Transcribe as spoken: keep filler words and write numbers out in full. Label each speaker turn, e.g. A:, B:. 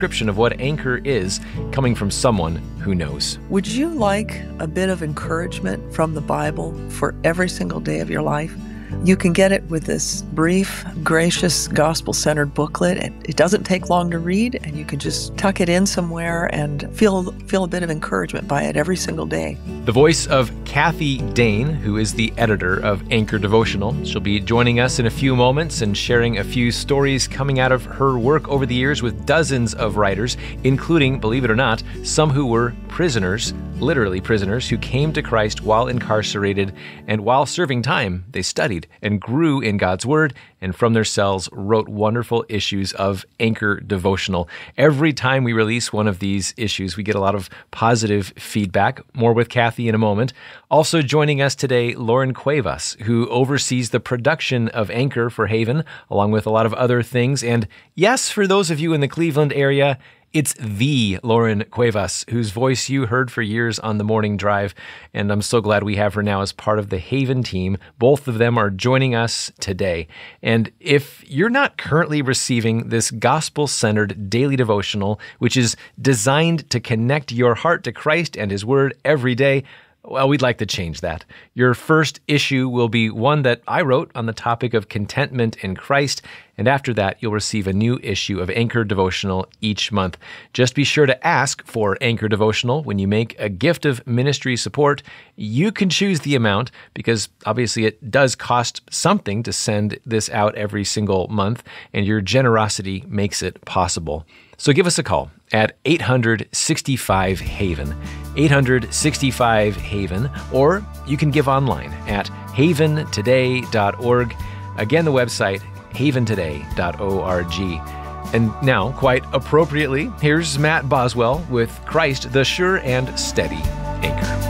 A: description of what Anchor is, coming from someone who knows.
B: Would you like a bit of encouragement from the Bible for every single day of your life? You can get it with this brief, gracious, gospel-centered booklet. It, it doesn't take long to read, and you can just tuck it in somewhere and feel feel a bit of encouragement by it every single day.
A: The voice of Kathy Dane, who is the editor of Anchor Devotional. She'll be joining us in a few moments and sharing a few stories coming out of her work over the years with dozens of writers, including, believe it or not, some who were prisoners, literally prisoners, who came to Christ while incarcerated, and while serving time, they studied and grew in God's Word, and from their cells wrote wonderful issues of Anchor Devotional. Every time we release one of these issues, we get a lot of positive feedback. More with Kathy in a moment. Also joining us today, Lauren Cuevas, who oversees the production of Anchor for Haven, along with a lot of other things. And yes, for those of you in the Cleveland area, it's the Lauren Cuevas, whose voice you heard for years on the morning drive, and I'm so glad we have her now as part of the Haven team. Both of them are joining us today. And if you're not currently receiving this gospel-centered daily devotional, which is designed to connect your heart to Christ and His Word every day, well, we'd like to change that. Your first issue will be one that I wrote on the topic of contentment in Christ, and after that, you'll receive a new issue of Anchor Devotional each month. Just be sure to ask for Anchor Devotional when you make a gift of ministry support. You can choose the amount because obviously it does cost something to send this out every single month, and your generosity makes it possible. So give us a call at eight hundred sixty-five Haven, eight hundred sixty-five Haven, or you can give online at haven today dot org. Again, the website, haven today dot org. And now, quite appropriately, here's Matt Boswell with Christ, the Sure and Steady Anchor.